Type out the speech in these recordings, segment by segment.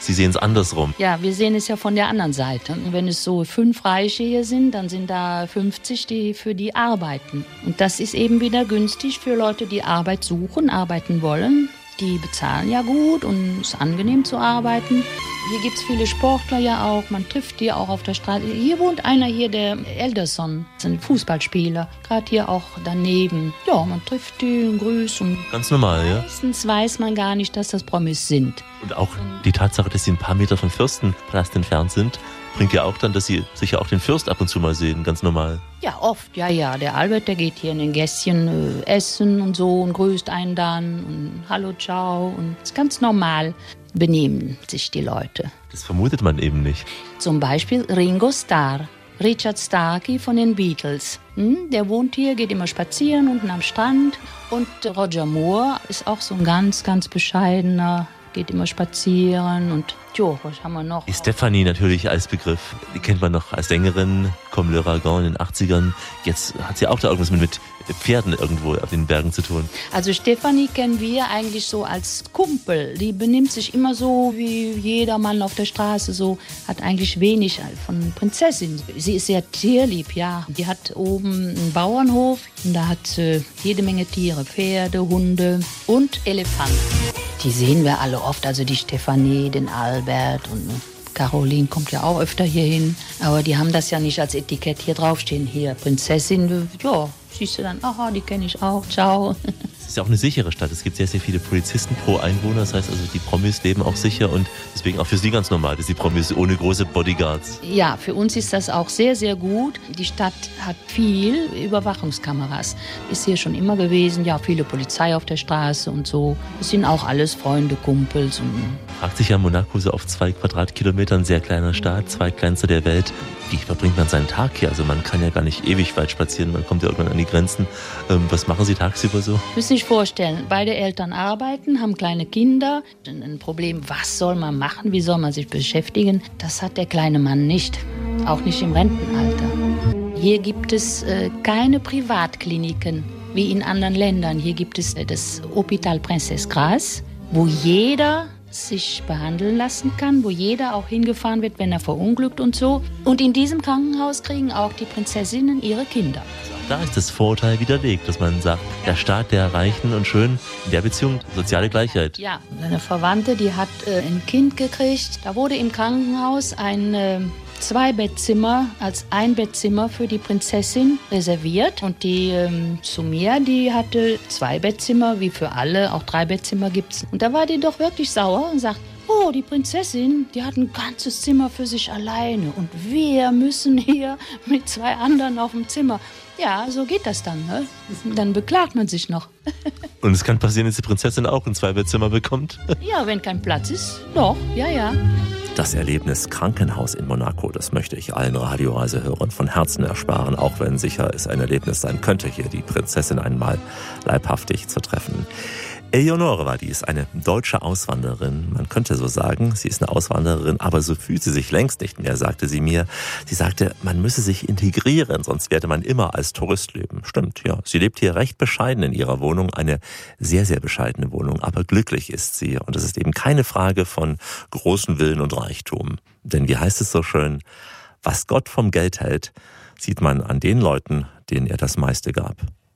Sie sehen es andersrum. Ja, wir sehen es ja von der anderen Seite. Und wenn es so 5 Reiche hier sind, dann sind da 50, die für die arbeiten. Und das ist eben wieder günstig für Leute, die Arbeit suchen, arbeiten wollen. Die bezahlen ja gut und es ist angenehm zu arbeiten. Hier gibt es viele Sportler ja auch, man trifft die auch auf der Straße. Hier wohnt einer hier, der Elderson, das ist ein Fußballspieler, gerade hier auch daneben. Ja, man trifft die und grüßt. Und ganz normal, ja? Meistens weiß man gar nicht, dass das Promis sind. Und auch die Tatsache, dass sie ein paar Meter vom Fürstenpalast entfernt sind, bringt ja auch dann, dass sie sicher auch den Fürst ab und zu mal sehen, ganz normal. Ja, oft, ja. Der Albert, der geht hier in den Gässchen essen und so und grüßt einen dann und hallo, ciao. Und es ist ganz normal, benehmen sich die Leute. Das vermutet man eben nicht. Zum Beispiel Ringo Starr, Richard Starkey von den Beatles. Der wohnt hier, geht immer spazieren unten am Strand. Und Roger Moore ist auch so ein ganz, ganz bescheidener, geht immer spazieren und was haben wir noch? Die Stefanie natürlich als Begriff, die kennt man noch als Sängerin, Comme le Ragon in den 80ern. Jetzt hat sie auch da irgendwas mit Pferden irgendwo auf den Bergen zu tun. Also Stefanie kennen wir eigentlich so als Kumpel. Die benimmt sich immer so wie jeder Mann auf der Straße, so hat eigentlich wenig von Prinzessin. Sie ist sehr tierlieb, ja. Die hat oben einen Bauernhof und da hat jede Menge Tiere, Pferde, Hunde und Elefanten. Die sehen wir alle oft, also die Stefanie, den Albert und Caroline kommt ja auch öfter hier hin. Aber die haben das ja nicht als Etikett hier draufstehen. Hier, Prinzessin, ja, siehst du dann, aha, die kenne ich auch, ciao. Es ist ja auch eine sichere Stadt. Es gibt sehr, sehr viele Polizisten pro Einwohner. Das heißt also, die Promis leben auch sicher und deswegen auch für Sie ganz normal, dass die Promis ohne große Bodyguards. Ja, für uns ist das auch sehr, sehr gut. Die Stadt hat viel Überwachungskameras. Ist hier schon immer gewesen. Ja, viele Polizei auf der Straße und so. Das sind auch alles Freunde, Kumpels. Und fragt sich ja Monaco so auf 2 Quadratkilometern, sehr kleiner Staat, zweitkleinster der Welt. Wie verbringt man seinen Tag hier? Also man kann ja gar nicht ewig weit spazieren, man kommt ja irgendwann an die Grenzen. Was machen Sie tagsüber so? Müssen Sie sich vorstellen, beide Eltern arbeiten, haben kleine Kinder. Ein Problem, was soll man machen, wie soll man sich beschäftigen? Das hat der kleine Mann nicht, auch nicht im Rentenalter. Hier gibt es keine Privatkliniken wie in anderen Ländern. Hier gibt es das Hôpital Princesse Grace, wo jeder sich behandeln lassen kann, wo jeder auch hingefahren wird, wenn er verunglückt und so. Und in diesem Krankenhaus kriegen auch die Prinzessinnen ihre Kinder. Da ist das Vorurteil widerlegt, dass man sagt, der Staat der Reichen und Schönen, in der Beziehung soziale Gleichheit. Ja, eine Verwandte, die hat ein Kind gekriegt. Da wurde im Krankenhaus ein 2-Bettzimmer als Einbettzimmer für die Prinzessin reserviert. Und die Sumia, die hatte 2 Bettzimmer, wie für alle, auch 3 Bettzimmer gibt's. Und da war die doch wirklich sauer und sagt, oh, die Prinzessin, die hat ein ganzes Zimmer für sich alleine. Und wir müssen hier mit 2 anderen auf dem Zimmer. Ja, so geht das dann, ne? Dann beklagt man sich noch. Und es kann passieren, dass die Prinzessin auch ein 2-Bettzimmer bekommt? Ja, wenn kein Platz ist, doch, ja. Das Erlebnis Krankenhaus in Monaco, das möchte ich allen Radioreisehörern von Herzen ersparen, auch wenn sicher es ein Erlebnis sein könnte, hier die Prinzessin einmal leibhaftig zu treffen. Eleonore war dies, eine deutsche Auswandererin. Man könnte so sagen, sie ist eine Auswandererin, aber so fühlt sie sich längst nicht mehr, sagte sie mir. Sie sagte, man müsse sich integrieren, sonst werde man immer als Tourist leben. Stimmt, ja. Sie lebt hier recht bescheiden in ihrer Wohnung, eine sehr, sehr bescheidene Wohnung, aber glücklich ist sie. Und es ist eben keine Frage von großen Willen und Reichtum. Denn wie heißt es so schön, was Gott vom Geld hält, sieht man an den Leuten, denen er das meiste gab.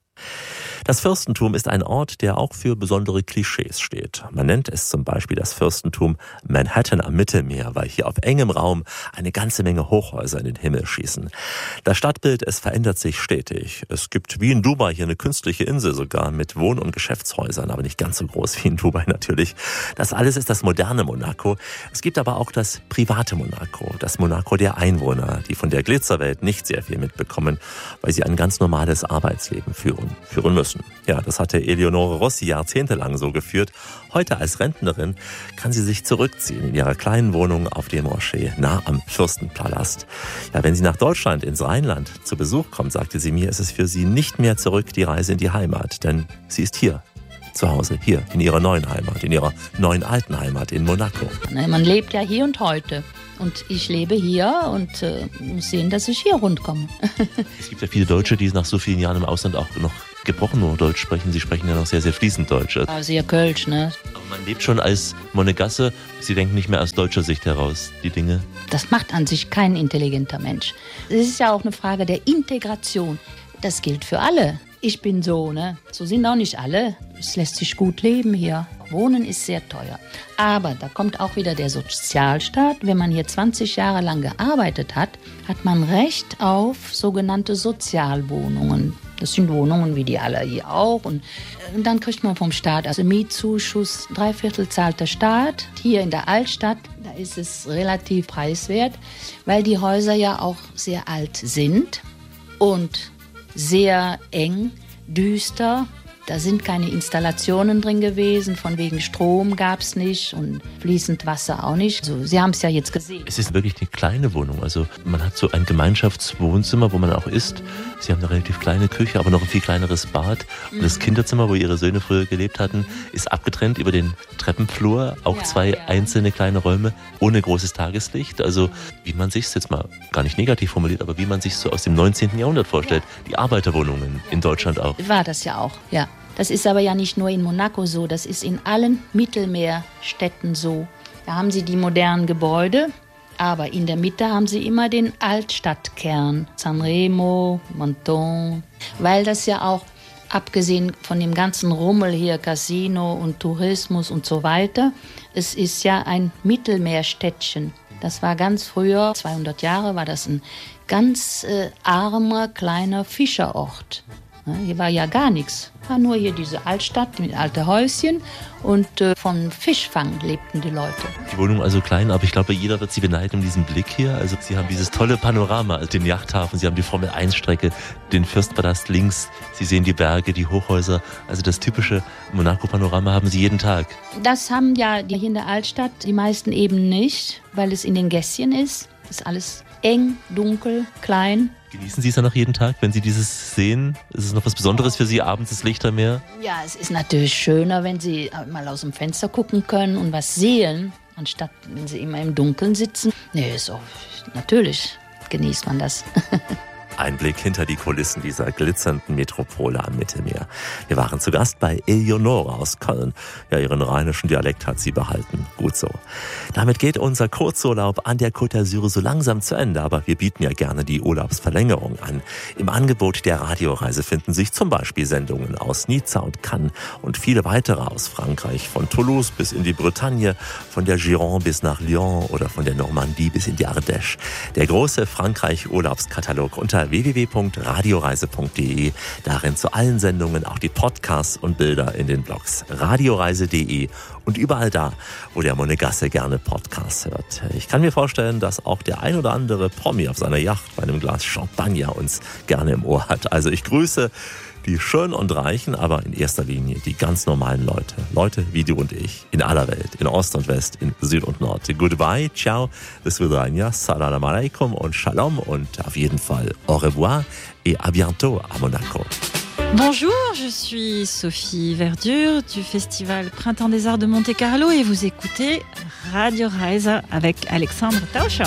Das Fürstentum ist ein Ort, der auch für besondere Klischees steht. Man nennt es zum Beispiel das Fürstentum Manhattan am Mittelmeer, weil hier auf engem Raum eine ganze Menge Hochhäuser in den Himmel schießen. Das Stadtbild, es verändert sich stetig. Es gibt wie in Dubai hier eine künstliche Insel sogar mit Wohn- und Geschäftshäusern, aber nicht ganz so groß wie in Dubai natürlich. Das alles ist das moderne Monaco. Es gibt aber auch das private Monaco, das Monaco der Einwohner, die von der Glitzerwelt nicht sehr viel mitbekommen, weil sie ein ganz normales Arbeitsleben führen müssen. Ja, das hatte Eleonore Rossi jahrzehntelang so geführt. Heute als Rentnerin kann sie sich zurückziehen in ihrer kleinen Wohnung auf dem Rocher, nah am Fürstenpalast. Ja, wenn sie nach Deutschland ins Rheinland zu Besuch kommt, sagte sie mir, ist es für sie nicht mehr zurück die Reise in die Heimat, denn sie ist hier. Zu Hause, hier, in ihrer neuen Heimat, in ihrer neuen alten Heimat in Monaco. Man lebt ja hier und heute. Und ich lebe hier und muss sehen, dass ich hier rundkomme. Es gibt ja viele Deutsche, die nach so vielen Jahren im Ausland auch noch gebrochen nur Deutsch sprechen. Sie sprechen ja noch sehr, sehr fließend Deutsch. Sehr Kölsch, ne? Man lebt schon als Monegasse, Sie denken nicht mehr aus deutscher Sicht heraus, die Dinge. Das macht an sich kein intelligenter Mensch. Es ist ja auch eine Frage der Integration. Das gilt für alle. Ich bin so, ne? So sind auch nicht alle. Es lässt sich gut leben hier. Wohnen ist sehr teuer. Aber da kommt auch wieder der Sozialstaat. Wenn man hier 20 Jahre lang gearbeitet hat, hat man Recht auf sogenannte Sozialwohnungen. Das sind Wohnungen wie die alle hier auch. Und dann kriegt man vom Staat also Mietzuschuss. 3/4 zahlt der Staat. Hier in der Altstadt, da ist es relativ preiswert, weil die Häuser ja auch sehr alt sind und sehr eng, düster. Da sind keine Installationen drin gewesen, von wegen Strom gab es nicht und fließend Wasser auch nicht. Also, Sie haben es ja jetzt gesehen. Es ist wirklich eine kleine Wohnung. Also man hat so ein Gemeinschaftswohnzimmer, wo man auch isst. Sie haben eine relativ kleine Küche, aber noch ein viel kleineres Bad. Und das Kinderzimmer, wo Ihre Söhne früher gelebt hatten, ist abgetrennt über den Treppenflur. Auch zwei einzelne kleine Räume ohne großes Tageslicht. Also wie man sich es jetzt mal gar nicht negativ formuliert, aber wie man sich so aus dem 19. Jahrhundert vorstellt. Die Arbeiterwohnungen in Deutschland auch. War das ja auch, ja. Das ist aber ja nicht nur in Monaco so, das ist in allen Mittelmeerstädten so. Da haben sie die modernen Gebäude, aber in der Mitte haben sie immer den Altstadtkern. Sanremo, Menton, weil das ja auch, abgesehen von dem ganzen Rummel hier, Casino und Tourismus und so weiter, es ist ja ein Mittelmeerstädtchen. Das war ganz früher, 200 Jahre, war das ein ganz armer, kleiner Fischerort. Hier war ja gar nichts. War nur hier diese Altstadt mit alten Häuschen und von Fischfang lebten die Leute. Die Wohnung also klein, aber ich glaube, jeder wird Sie beneiden um diesen Blick hier. Also Sie haben dieses tolle Panorama, den Yachthafen, Sie haben die Formel-1-Strecke, den Fürstpalast links, Sie sehen die Berge, die Hochhäuser. Also das typische Monaco-Panorama haben Sie jeden Tag. Das haben ja hier in der Altstadt die meisten eben nicht, weil es in den Gässchen ist. Das ist alles eng, dunkel, klein. Genießen Sie es dann noch jeden Tag, wenn Sie dieses sehen? Ist es noch was Besonderes für Sie, abends das Licht am Meer? Ja, es ist natürlich schöner, wenn Sie mal aus dem Fenster gucken können und was sehen, anstatt wenn Sie immer im Dunkeln sitzen. Nee, so, natürlich genießt man das. Ein Blick hinter die Kulissen dieser glitzernden Metropole am Mittelmeer. Wir waren zu Gast bei Eleonore aus Köln. Ja, ihren rheinischen Dialekt hat sie behalten. Gut so. Damit geht unser Kurzurlaub an der Côte d'Azur so langsam zu Ende, aber wir bieten ja gerne die Urlaubsverlängerung an. Im Angebot der Radioreise finden sich zum Beispiel Sendungen aus Nizza und Cannes und viele weitere aus Frankreich, von Toulouse bis in die Bretagne, von der Gironde bis nach Lyon oder von der Normandie bis in die Ardèche. Der große Frankreich-Urlaubskatalog unter www.radioreise.de. Darin zu allen Sendungen auch die Podcasts und Bilder in den Blogs radioreise.de und überall da, wo der Monegasse gerne Podcasts hört. Ich kann mir vorstellen, dass auch der ein oder andere Promi auf seiner Yacht bei einem Glas Champagner uns gerne im Ohr hat. Also ich grüße die Schönen und Reichen, aber in erster Linie die ganz normalen Leute. Leute wie du und ich, in aller Welt, in Ost und West, in Süd und Nord. Goodbye, ciao, bis vidania, salam alaikum und shalom und auf jeden Fall au revoir et à bientôt à Monaco. Bonjour, je suis Sophie Verdure du Festival Printemps des Arts de Monte-Carlo et vous écoutez Radio Reise avec Alexandre Tauscher.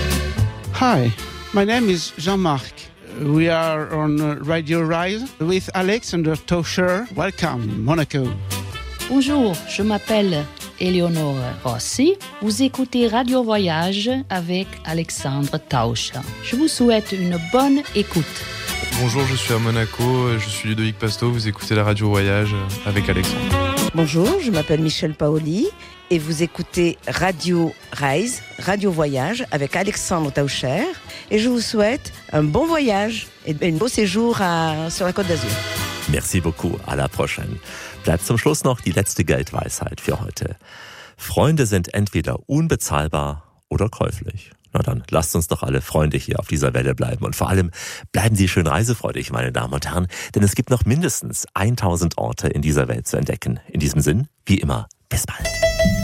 Hi, my name is Jean-Marc. We are on Radio Rise with Alexander Tauscher. Welcome, Monaco. Bonjour, je m'appelle Eleonore Rossi. Vous écoutez Radio Voyage avec Alexandre Tauscher. Je vous souhaite une bonne écoute. Bonjour, je suis à Monaco, je suis Ludovic Pasto, vous écoutez la Radio Voyage avec Alexandre. Bonjour, je m'appelle Michel Paoli et vous écoutez Radio Reise, Radio Voyage avec Alexandre Tauscher et je vous souhaite un bon voyage et un beau séjour sur la Côte d'Azur. Merci beaucoup, à la prochaine. Bleibt zum Schluss noch die letzte Geldweisheit für heute. Freunde sind entweder unbezahlbar oder käuflich. Na dann, lasst uns doch alle Freunde hier auf dieser Welle bleiben. Und vor allem bleiben Sie schön reisefreudig, meine Damen und Herren. Denn es gibt noch mindestens 1000 Orte in dieser Welt zu entdecken. In diesem Sinn, wie immer, bis bald.